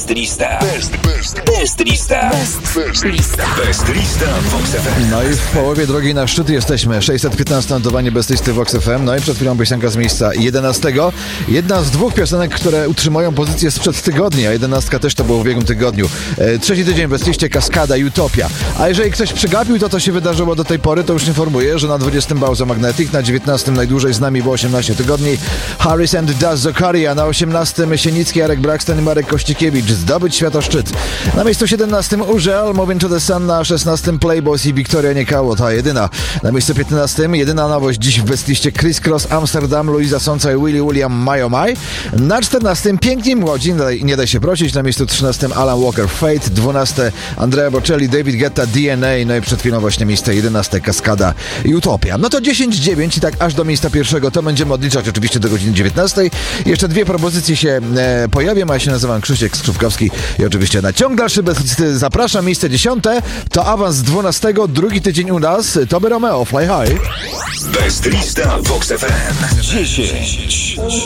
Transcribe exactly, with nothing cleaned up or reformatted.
Best Lista. Best, best, best Lista. Best, best Lista. Best Lista Vox F M. No i w połowie drogi na szczyt jesteśmy. sześćset piętnaście notowanie Best Listy Vox F M. No i przed chwilą piosenka z miejsca jedenastego. Jedna z dwóch piosenek, które utrzymują pozycję sprzed tygodnia. Jedenastka też to było w ubiegłym tygodniu. E, trzeci tydzień w Best Liście Kaskada, Utopia. A jeżeli ktoś przegapił to, co się wydarzyło do tej pory, to już informuję, że na dwudziestym Bauza Magnetic, na dziewiętnastym najdłużej z nami było osiemnaście tygodni Harris and Daz Zakaria, na osiemnastym Sienicki, Jarek Braxton i Marek Kościkiewicz, Zdobyć światoszczyt. Na miejscu siedemnastym Urzel, Moving to the Sun, na szesnastym Playboys i Wiktoria Niekało, ta jedyna. Na miejscu piętnastym jedyna nowość dziś w Best Liście Chris Cross, Amsterdam, Luisa Sonca i Willy William Mayo Maj. Na czternastym Piękni Młodzi, nie daj, nie daj się prosić. Na miejscu trzynastym Alan Walker Fate, dwunastym Andrea Bocelli, David Guetta, D N A, no i przed chwilą właśnie miejsce jedenaste Kaskada i Utopia. No to dziesięć dziewięć i tak aż do miejsca pierwszego to będziemy odliczać oczywiście do godziny dziewiętnastej. Jeszcze dwie propozycje się e, pojawią, a ja się nazywam Krzysiek Skrzypkowski i oczywiście na ciąg dalszy Best Listy zapraszam. Miejsce dziesiąte to awans z dwunastego, drugi tydzień u nas, Toby Romeo, Fly High. Best Lista Vox F M. dziesięć.